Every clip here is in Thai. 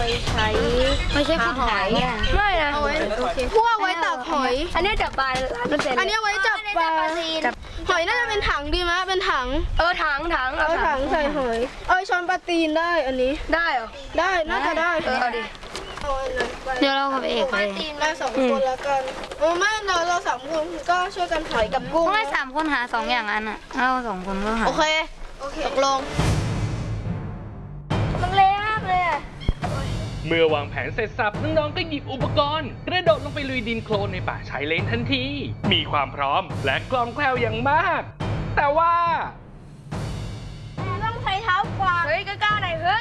ใช้ไม่ใช่ขุดหอยไม่นะพวกไว้ตักหอยอันนี้จับปลา100%อันนี้ไว้จับปลาหอยน่าจะเป็นถังดีไหมเป็นถังถังใส่หอยช้อนปลาตีนได้อันนี้ได้เหรอได้น่าจะได้เอาดิเดี๋ยวเรากับเอกไปตีนมา2 คนแล้วกันไม่เรา3 คนก็ช่วยกันหอยกับกุ้งไม่3 คนหา2 อย่างอันอ่ะเรา2 คนก็หาโอเคตกลงมันเละมากเลยเมื่อวางแผนเสร็จสับน้องๆก็หยิบอุปกรณ์กระโดดลงไปลุยดินโคลนในป่าชายเลนทันทีมีความพร้อมและคล่องแคล่วอย่างมากแต่ว่าต้องใช้เท้ากวางเฮ้ยกล้าหน่อยเฮ้ย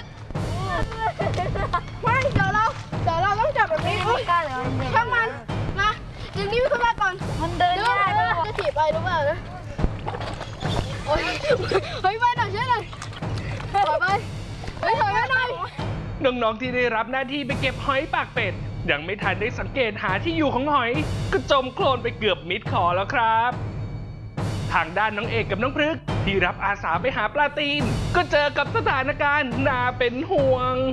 ไม่เดี๋ยวเราต้องจับแบบนี้ช่างมันมาอย่างนี้ขึ้นมาก่อนมันเดินได้จะถีบไปหรือเปล่านะเฮ้ยไปหน่อยช่วยหน่อยถอยไปถอยไปหน่อยน้องๆที่ได้รับหน้าที่ไปเก็บหอยปากเป็ดยังไม่ทันได้สังเกตหาที่อยู่ของหอยก็จมโคลนไปเกือบมิดคอแล้วครับทางด้านน้องเอกกับน้องพฤกษ์ที่รับอาสาไปหาปลาตีนก็เจอกับสถานการณ์น่าเป็นห่วง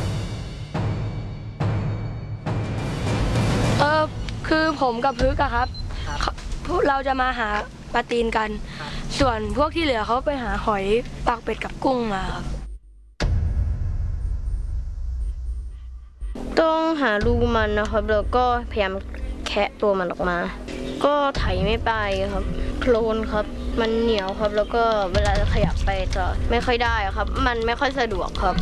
คือผมกับพฤกษ์อะครับเราจะมาหาปลาตีนกันส่วนพวกที่เหลือเขาไปหาหอยปากเป็ดกับกุ้งมาครับต้องหารูมันนะครับแล้วก็พยายามแคะตัวมันออกมาก็ไถไม่ไปครับโคลนครับมันเหนียวครับแล้วก็เวลาขยับไปจะไม่ค่อยได้ครับมันไม่ค่อยสะดวกครับ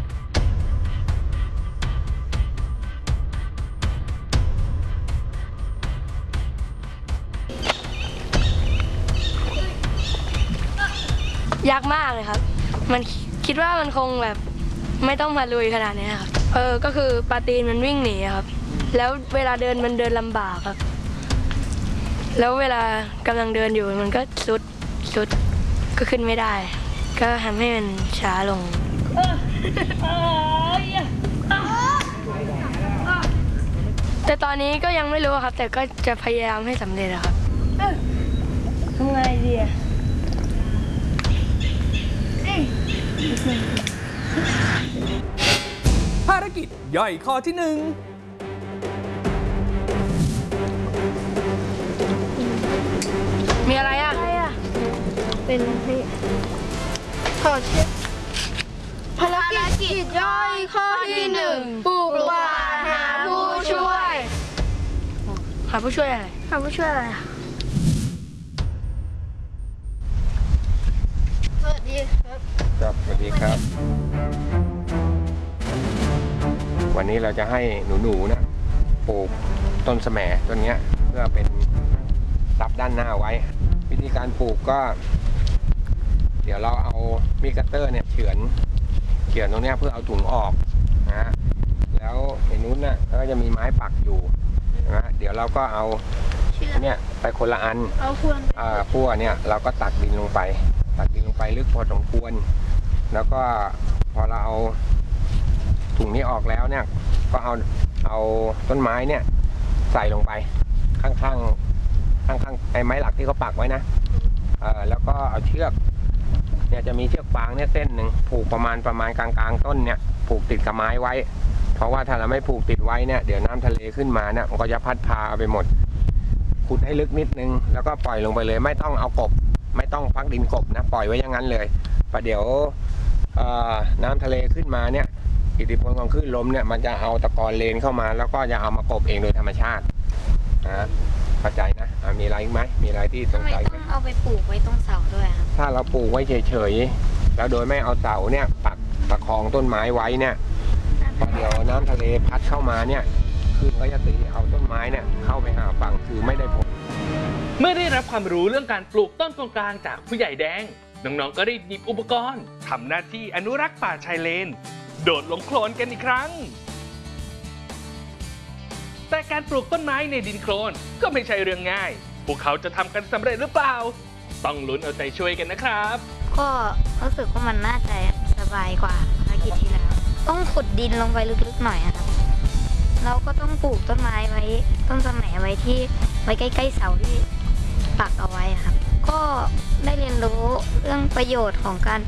ยากมากเลยครับมันคิดว่ามันคงแบบไม่ต้องมาลุยขนาดนี้ครับก็คือปลาตีนมันวิ่งหนีครับแล้วเวลาเดินมันเดินลำบากครับแล้วเวลากำลังเดินอยู่มันก็สุดก็ขึ้นไม่ได้ก็ทำให้มันช้าลงแต่ตอนนี้ก็ยังไม่รู้ครับแต่ก็จะพยายามให้สำเร็จครับทำไงดีภารกิจย่อยข้อที่ 1 มีอะไรอ่ะเป็นให้ขอเช็คภารกิจย่อยข้อที่ 1ปลูกป่าหาผู้ช่วยอะไรหาผู้ช่วยอะไรสวัสดีครับสวัสดีครับวันนี้เราจะให้หนูๆนะปลูกต้นแสมต้นนี้เพื่อเป็นซับด้านหน้าไว้วิธีการปลูกก็เดี๋ยวเราเอามีดคัตเตอร์เนี่ยเฉือนตรงนี้เพื่อเอาถุงออกนะแล้วในนู้นน่ะก็จะมีไม้ปักอยู่นะเดี๋ยวเราก็เอาเนี่ยไปคนละอันพั่วเนี่ยเราก็ตักดินลงไปลึกพอสมควรแล้วก็พอเราเอาถุงนี้ออกแล้วเนี่ยก็เอาต้นไม้เนี่ยใส่ลงไปข้างไอ้ไม้หลักที่เขาปักไว้นะแล้วก็เอาเชือกเนี่ยจะมีเชือกฟางเนี่ยเส้นหนึ่งผูกประมาณกลางต้นเนี่ยผูกติดกับไม้ไว้เพราะว่าถ้าเราไม่ผูกติดไว้เนี่ยเดี๋ยวน้ำทะเลขึ้นมาเนี่ยมันก็จะพัดพาไปหมดขุดให้ลึกนิดนึงแล้วก็ปล่อยลงไปเลยไม่ต้องเอากบไม่ต้องพักดินกบนะปล่อยไว้อย่างนั้นเลยประเดี๋ยวน้ำทะเลขึ้นมาเนี่ยอิทธิพลของคลื่นลมเนี่ยมันจะเอาตะกอนเลนเข้ามาแล้วก็จะเอามากบเองโดยธรรมชาตินะเข้าใจนะมีอะไรไหมมีอะไรที่สงสัยไหมเอาไปปลูกไว้ตรงเสาด้วยครับถ้าเราปลูกไว้เฉยๆแล้วโดยไม่เอาเสาเนี่ยปักประคองต้นไม้ไว้เนี่ยพอเดี๋ยวน้ำทะเลพัดเข้ามาเนี่ยคลื่นก็จะตีเอาต้นไม้เนี่ยเข้าไปหาฝั่งคือไม่ได้ผลเมื่อได้รับความรู้เรื่องการปลูกต้นตรงกลางจากผู้ใหญ่แดงน้องๆก็ได้หยิบอุปกรณ์ทำหน้าที่อนุรักษ์ป่าชายเลนโดดลงโคลนกันอีกครั้งแต่การปลูกต้นไม้ในดินโคลนก็ไม่ใช่เรื่องง่ายพวกเขาจะทำกันสำเร็จหรือเปล่าต้องลุ้นเอาใจช่วยกันนะครับก็รู้สึกว่ามันน่าจะสบายกว่าภารกิจที่แล้วต้องขุดดินลงไปลึกๆหน่อยครับเราก็ต้องปลูกต้นไม้ไว้ต้นสะแหน่ไว้ใกล้ๆเสาที่ปักเอาไว้ครับก็ได้เรียนรู้เรื่องประโยชน์ของการ